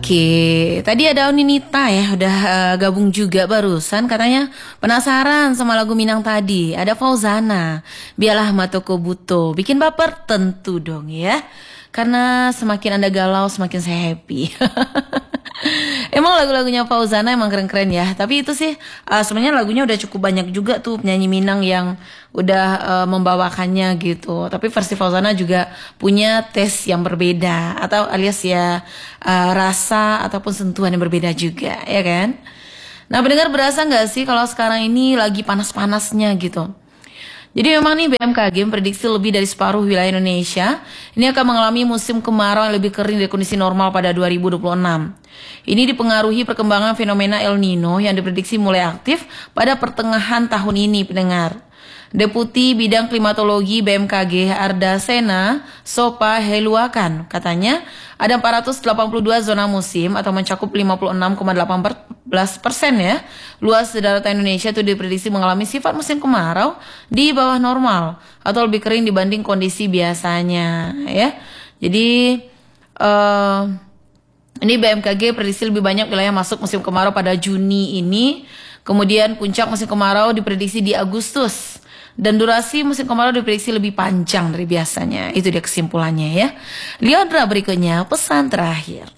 Oke, tadi ada Oninita ya, udah gabung juga barusan, katanya penasaran sama lagu Minang tadi. Ada Fauzana, Biarlah Matoko Buto, bikin baper tentu dong ya. Karena semakin Anda galau, semakin saya happy. Emang lagu-lagunya Fauzana emang keren-keren ya. Tapi itu sih sebenarnya lagunya udah cukup banyak juga tuh penyanyi Minang yang udah membawakannya gitu. Tapi versi Fauzana juga punya tes yang berbeda atau alias ya rasa ataupun sentuhan yang berbeda juga, ya kan? Nah, pendengar berasa nggak sih kalau sekarang ini lagi panas-panasnya gitu? Jadi memang nih BMKG memprediksi lebih dari separuh wilayah Indonesia ini akan mengalami musim kemarau yang lebih kering dari kondisi normal pada 2026. Ini dipengaruhi perkembangan fenomena El Nino yang diprediksi mulai aktif pada pertengahan tahun ini, pendengar. Deputi Bidang Klimatologi BMKG Arda Sena Sopa Heluakan katanya ada 482 zona musim atau mencakup 56,18% ya. Luas daratan Indonesia itu diprediksi mengalami sifat musim kemarau di bawah normal atau lebih kering dibanding kondisi biasanya ya. Jadi ini BMKG prediksi lebih banyak wilayah masuk musim kemarau pada Juni ini. Kemudian puncak musim kemarau diprediksi di Agustus. Dan durasi musim kemarau diprediksi lebih panjang dari biasanya. Itu dia kesimpulannya ya. Leondra berikutnya pesan terakhir.